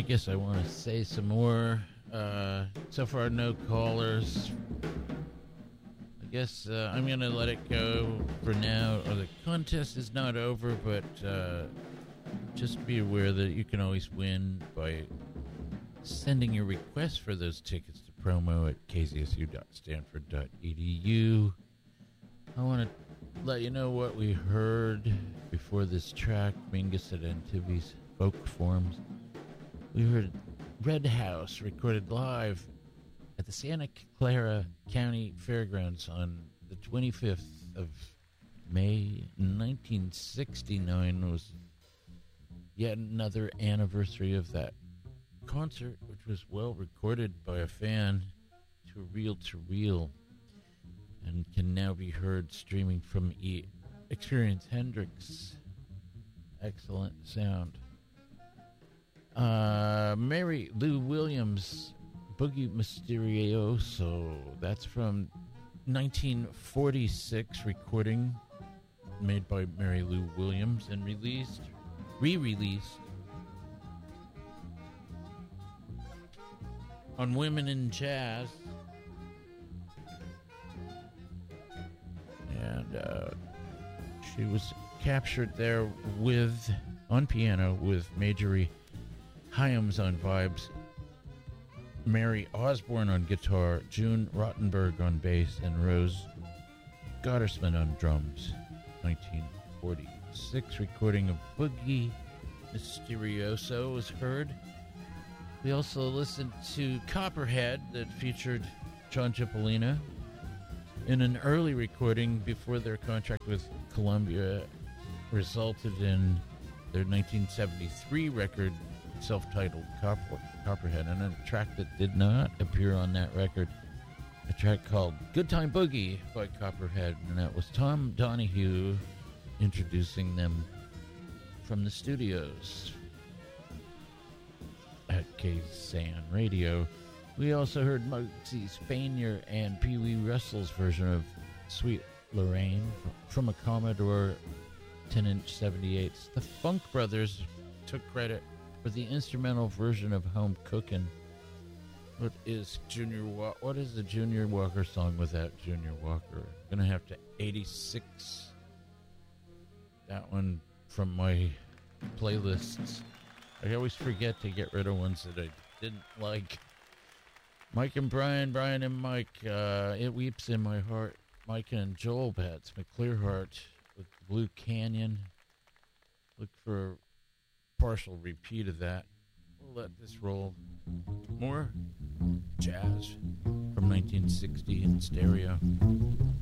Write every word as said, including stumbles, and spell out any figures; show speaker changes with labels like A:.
A: I guess I want to say some more. Uh, so far, no callers. I guess uh, I'm going to let it go for now. Uh, the contest is not over, but uh, just be aware that you can always win by sending your request for those tickets to promo at k z s u dot stanford dot e d u. I want to let you know what we heard before this track, Mingus at Antivi's Folk Forms. We heard Red House recorded live at the Santa Clara County Fairgrounds on the twenty-fifth of May, nineteen sixty-nine. Was yet another anniversary of that concert, which was well recorded by a fan to reel to reel and can now be heard streaming from e- Experience Hendrix. Excellent sound. Uh, Mary Lou Williams, Boogie Mysterioso. That's from nineteen forty-six recording made by Mary Lou Williams and released, re-released on Women in Jazz. And uh, she was captured there with, on piano, with Marjorie Hyams on vibes, Mary Osborne on guitar, June Rottenberg on bass, and Rose Gottersman on drums. nineteen forty-six recording of Boogie Mysterioso was heard. We also listened to Copperhead that featured John Cipollina in an early recording before their contract with Columbia resulted in their nineteen seventy-three record, self-titled Copper, Copperhead, and a track that did not appear on that record, a track called Good Time Boogie by Copperhead, and that was Tom Donahue introducing them from the studios at K S A N Radio. We also heard Muggsy Spanier and Pee Wee Russell's version of Sweet Lorraine from a Commodore ten-inch seventy-eights. The Funk Brothers took credit for the instrumental version of Home Cookin'. What is Junior Wa- What is the Junior Walker song without Junior Walker? Gonna have to eighty-six that one from my playlists. I always forget to get rid of ones that I didn't like. Mike and Brian, Brian and Mike, uh, It Weeps in My Heart. Mike and Joel Betts, McClearheart with Blue Canyon. Look for a partial repeat of that. We'll let this roll. More jazz from nineteen sixty in stereo.